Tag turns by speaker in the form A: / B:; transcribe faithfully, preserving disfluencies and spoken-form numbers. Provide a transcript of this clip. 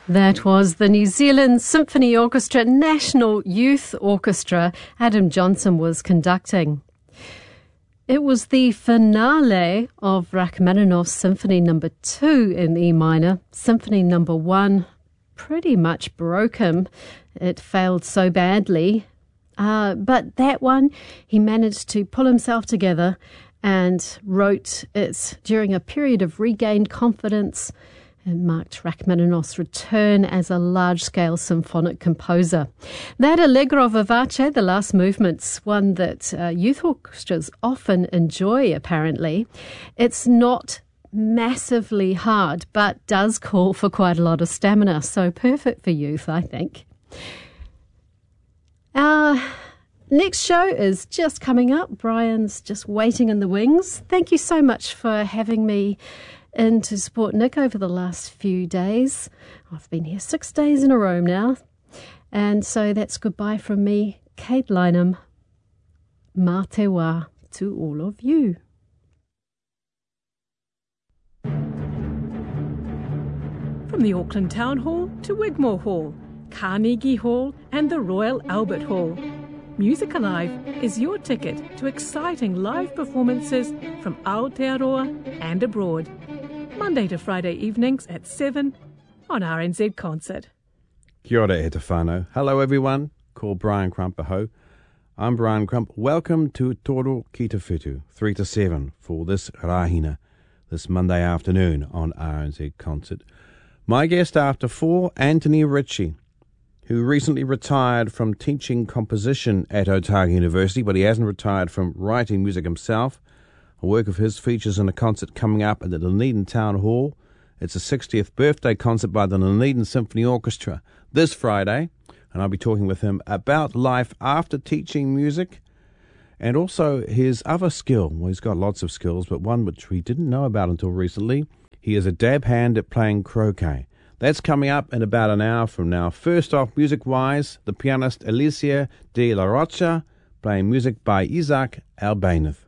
A: That was the New Zealand Symphony Orchestra National Youth Orchestra Adam Johnson was conducting. It was the finale of Rachmaninoff's Symphony Number Two in E minor. Symphony Number One pretty much broke him. It failed so badly. Uh, but that one, he managed to pull himself together and wrote it during a period of regained confidence and marked Rachmaninoff's return as a large-scale symphonic composer. That Allegro vivace, the last movement's one that uh, youth orchestras often enjoy, apparently. It's not massively hard, but does call for quite a lot of stamina, so perfect for youth, I think. Our next show is just coming up. Brian's just waiting in the wings. Thank you so much for having me in to support Nick over the last few days. I've been here six days in a row now. And so that's goodbye from me, Kate Lynham. Mā te wā to all of you.
B: From the Auckland Town Hall to Wigmore Hall, Carnegie Hall and the Royal Albert Hall, Music Alive is your ticket to exciting live performances from Aotearoa and abroad. Monday to Friday evenings at seven on R N Z Concert.
C: Kia ora e te whānau. Hello everyone, called Brian Crump aho. I'm Brian Crump. Welcome to Toro Ki Te Whetū, three to seven for this Rahina, this Monday afternoon on R N Z Concert. My guest after four, Anthony Ritchie, who recently retired from teaching composition at Otago University, but he hasn't retired from writing music himself. A work of his features in a concert coming up at the Dunedin Town Hall. It's the sixtieth birthday concert by the Dunedin Symphony Orchestra this Friday, and I'll be talking with him about life after teaching music and also his other skill. Well, he's got lots of skills, but one which we didn't know about until recently. He is a dab hand at playing croquet. That's coming up in about an hour from now. First off, music-wise, the pianist Alicia de la Rocha, playing music by Isaac Albéniz.